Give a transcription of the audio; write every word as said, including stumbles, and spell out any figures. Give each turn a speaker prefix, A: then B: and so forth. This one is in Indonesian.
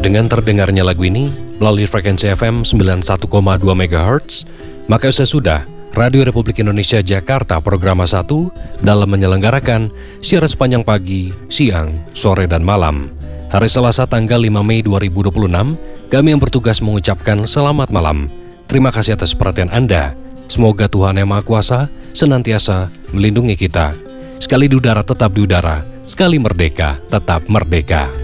A: Dengan terdengarnya lagu ini melalui frekuensi F M sembilan puluh satu koma dua megahertz, maka usai sudah Radio Republik Indonesia Jakarta Programa satu dalam menyelenggarakan siaran sepanjang pagi, siang, sore, dan malam. Hari Selasa tanggal lima Mei dua ribu dua puluh enam, kami yang bertugas mengucapkan selamat malam. Terima kasih atas perhatian Anda. Semoga Tuhan Yang Maha Kuasa senantiasa melindungi kita. Sekali di udara tetap di udara, sekali merdeka tetap merdeka.